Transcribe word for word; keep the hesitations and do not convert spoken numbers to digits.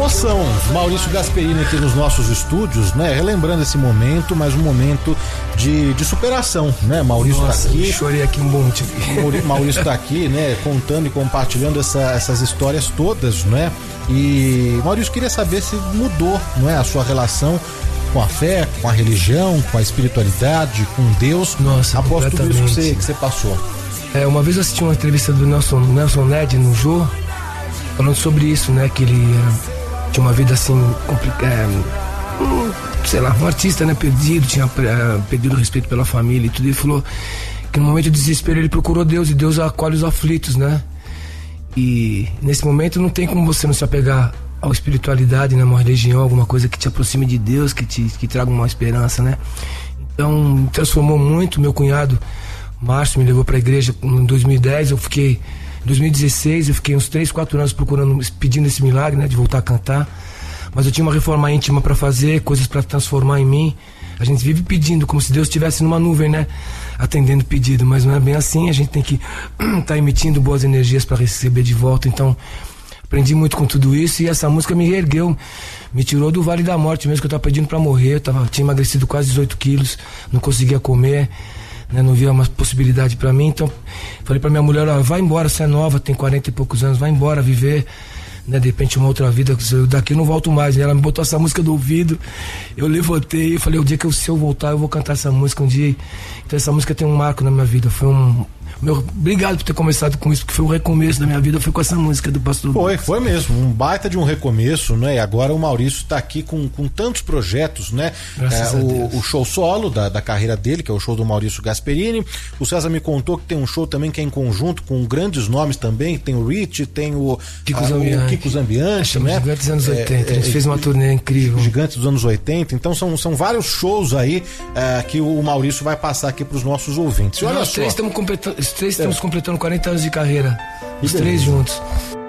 emoção. Maurício Gasperini aqui nos nossos estúdios, né? Relembrando esse momento, mas um momento de, de superação, né? Maurício Nossa, tá aqui. Eu chorei aqui um monte. Maurício tá aqui, né? Contando e compartilhando essa, essas histórias todas, né? E Maurício, queria saber se mudou, não é, a sua relação com a fé, com a religião, com a espiritualidade, com Deus. Nossa, após tudo isso que você, que você passou. É, uma vez eu assisti uma entrevista do Nelson, Nelson Ned no Jô, falando sobre isso, né? Que ele é, tinha uma vida assim, complicada, é, um, sei lá, um artista, né? Perdido, tinha é, perdido o respeito pela família e tudo. Ele falou que no momento de desespero ele procurou Deus e Deus acolhe os aflitos, né? E nesse momento não tem como você não se apegar à espiritualidade, né? Uma religião, alguma coisa que te aproxime de Deus, que te que traga uma esperança, né? Então transformou muito. Meu cunhado Márcio me levou para a igreja em dois mil e dez, eu fiquei em dois mil e dezesseis, eu fiquei uns três, quatro anos procurando, pedindo esse milagre, né, de voltar a cantar. Mas eu tinha uma reforma íntima para fazer, coisas para transformar em mim. A gente vive pedindo, como se Deus estivesse numa nuvem, né, atendendo pedido, mas não é bem assim. A gente tem que estar tá emitindo boas energias para receber de volta. Então aprendi muito com tudo isso e essa música me reergueu, me tirou do vale da morte mesmo, que eu estava pedindo para morrer. Eu tava, tinha emagrecido quase dezoito quilos, não conseguia comer, né, não via uma possibilidade para mim. Então falei para minha mulher: ó, vai embora, você é nova, tem quarenta e poucos anos, vai embora viver, né, de repente uma outra vida, daqui eu não volto mais. E ela me botou essa música do ouvido, eu levantei e falei: o dia que eu, se eu voltar eu vou cantar essa música um dia. Então essa música tem um marco na minha vida, foi um... Meu, obrigado por ter começado com isso, porque foi o recomeço da minha vida, foi com essa música do Pastor. Foi, foi mesmo, um baita de um recomeço, né? E agora o Maurício está aqui com, com tantos projetos, né? Graças é, a o, Deus. o show solo da, da carreira dele, que é o show do Maurício Gasperini. O César me contou que tem um show também que é em conjunto com grandes nomes também, tem o Rich, tem o Kiko a, Zambianchi, o Kiko Zambianchi, né? Gigantes dos anos oitenta, é, a gente é, fez uma turnê incrível. Gigantes dos anos oitenta, então são, são vários shows aí é, que o Maurício vai passar aqui para os nossos ouvintes. E olha Nós só, três estamos completando, os três estamos completando quarenta anos de carreira, os três juntos.